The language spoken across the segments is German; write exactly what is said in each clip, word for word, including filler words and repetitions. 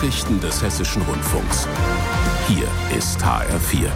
Nachrichten des Hessischen Rundfunks. Hier ist H R vier.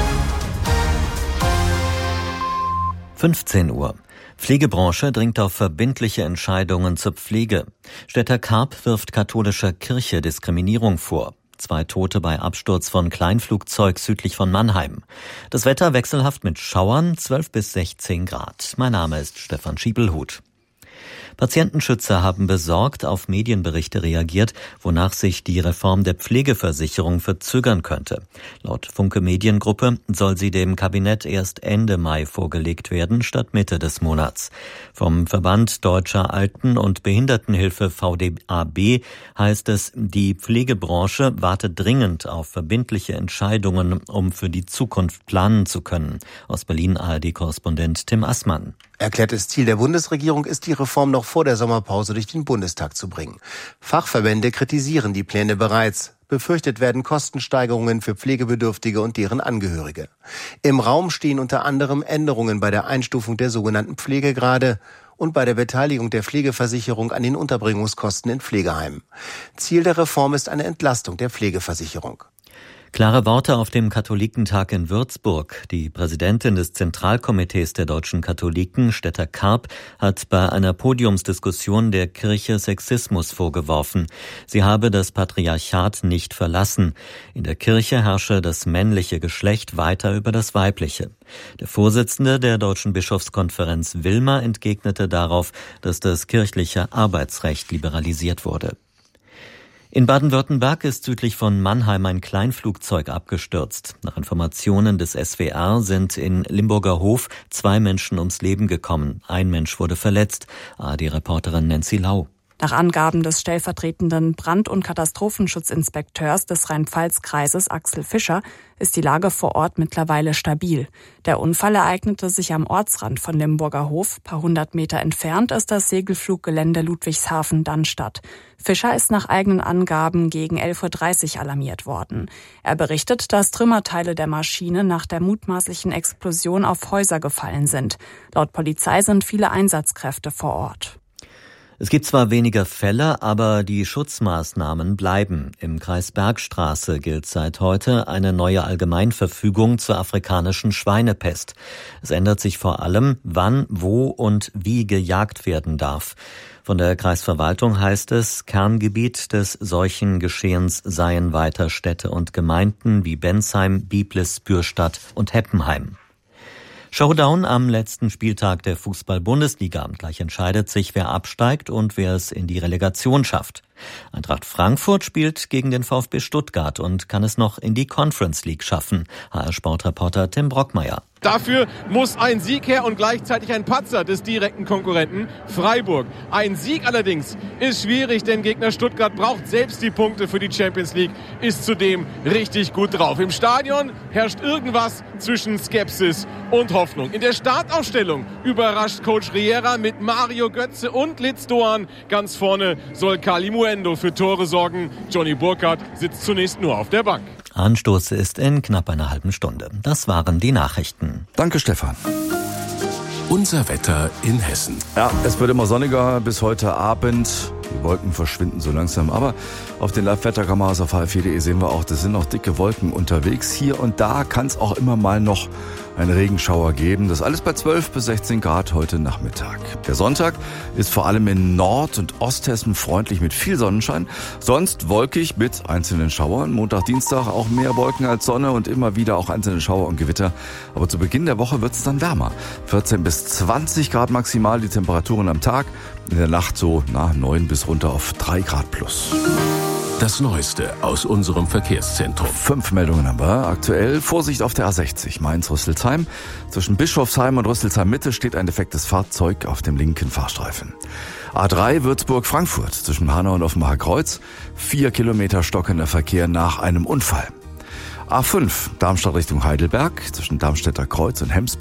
fünfzehn Uhr. Pflegebranche dringt auf verbindliche Entscheidungen zur Pflege. Städter Karp wirft katholischer Kirche Diskriminierung vor. Zwei Tote bei Absturz von Kleinflugzeug südlich von Mannheim. Das Wetter wechselhaft mit Schauern, zwölf bis sechzehn Grad. Mein Name ist Stefan Schiebelhut. Patientenschützer haben besorgt auf Medienberichte reagiert, wonach sich die Reform der Pflegeversicherung verzögern könnte. Laut Funke Mediengruppe soll sie dem Kabinett erst Ende Mai vorgelegt werden, statt Mitte des Monats. Vom Verband Deutscher Alten- und Behindertenhilfe V D A B heißt es, die Pflegebranche warte dringend auf verbindliche Entscheidungen, um für die Zukunft planen zu können. Aus Berlin A R D-Korrespondent Tim Assmann. Erklärtes Ziel der Bundesregierung ist, die Reform noch vor der Sommerpause durch den Bundestag zu bringen. Fachverbände kritisieren die Pläne bereits. Befürchtet werden Kostensteigerungen für Pflegebedürftige und deren Angehörige. Im Raum stehen unter anderem Änderungen bei der Einstufung der sogenannten Pflegegrade und bei der Beteiligung der Pflegeversicherung an den Unterbringungskosten in Pflegeheimen. Ziel der Reform ist eine Entlastung der Pflegeversicherung. Klare Worte auf dem Katholikentag in Würzburg. Die Präsidentin des Zentralkomitees der deutschen Katholiken, Städter Karp, hat bei einer Podiumsdiskussion der Kirche Sexismus vorgeworfen. Sie habe das Patriarchat nicht verlassen. In der Kirche herrsche das männliche Geschlecht weiter über das weibliche. Der Vorsitzende der Deutschen Bischofskonferenz Wilmer entgegnete darauf, dass das kirchliche Arbeitsrecht liberalisiert wurde. In Baden-Württemberg ist südlich von Mannheim ein Kleinflugzeug abgestürzt. Nach Informationen des S W R sind in Limburger Hof zwei Menschen ums Leben gekommen. Ein Mensch wurde verletzt. A R D-Reporterin Nancy Lau. Nach Angaben des stellvertretenden Brand- und Katastrophenschutzinspekteurs des Rhein-Pfalz-Kreises Axel Fischer ist die Lage vor Ort mittlerweile stabil. Der Unfall ereignete sich am Ortsrand von Limburger Hof. Ein paar hundert Meter entfernt ist das Segelfluggelände Ludwigshafen-Dannstatt. Fischer ist nach eigenen Angaben gegen elf Uhr dreißig alarmiert worden. Er berichtet, dass Trümmerteile der Maschine nach der mutmaßlichen Explosion auf Häuser gefallen sind. Laut Polizei sind viele Einsatzkräfte vor Ort. Es gibt zwar weniger Fälle, aber die Schutzmaßnahmen bleiben. Im Kreis Bergstraße gilt seit heute eine neue Allgemeinverfügung zur afrikanischen Schweinepest. Es ändert sich vor allem, wann, wo und wie gejagt werden darf. Von der Kreisverwaltung heißt es, Kerngebiet des solchen Geschehens seien weiter Städte und Gemeinden wie Bensheim, Biblis, Bürstadt und Heppenheim. Showdown am letzten Spieltag der Fußball-Bundesliga. Gleich entscheidet sich, wer absteigt und wer es in die Relegation schafft. Eintracht Frankfurt spielt gegen den VfB Stuttgart und kann es noch in die Conference League schaffen. H R-Sportreporter Tim Brockmeier. Dafür muss ein Sieg her und gleichzeitig ein Patzer des direkten Konkurrenten Freiburg. Ein Sieg allerdings ist schwierig, denn Gegner Stuttgart braucht selbst die Punkte für die Champions League, ist zudem richtig gut drauf. Im Stadion herrscht irgendwas zwischen Skepsis und Hoffnung. In der Startaufstellung überrascht Coach Riera mit Mario Götze und Litz Doan. Ganz vorne soll Kali Muendo für Tore sorgen. Johnny Burkhardt sitzt zunächst nur auf der Bank. Anstoß ist in knapp einer halben Stunde. Das waren die Nachrichten. Danke, Stefan. Unser Wetter in Hessen. Ja, es wird immer sonniger bis heute Abend. Die Wolken verschwinden so langsam, aber auf den Live-Wetterkameras auf H R vier punkt de sehen wir auch, das sind noch dicke Wolken unterwegs. Hier und da kann es auch immer mal noch einen Regenschauer geben. Das alles bei zwölf bis sechzehn Grad heute Nachmittag. Der Sonntag ist vor allem in Nord- und Osthessen freundlich mit viel Sonnenschein. Sonst wolkig mit einzelnen Schauern. Montag, Dienstag auch mehr Wolken als Sonne und immer wieder auch einzelne Schauer und Gewitter. Aber zu Beginn der Woche wird es dann wärmer. vierzehn bis zwanzig Grad maximal die Temperaturen am Tag. In der Nacht so na, neun bis runter auf drei Grad plus. Das Neueste aus unserem Verkehrszentrum. Fünf Meldungen haben wir. Aktuell Vorsicht auf der A sechzig Mainz-Rüsselsheim. Zwischen Bischofsheim und Rüsselsheim-Mitte steht ein defektes Fahrzeug auf dem linken Fahrstreifen. A drei Würzburg-Frankfurt zwischen Hanau und Offenbacher Kreuz. Vier Kilometer stockender Verkehr nach einem Unfall. A fünf Darmstadt Richtung Heidelberg zwischen Darmstädter Kreuz und Hemsberg.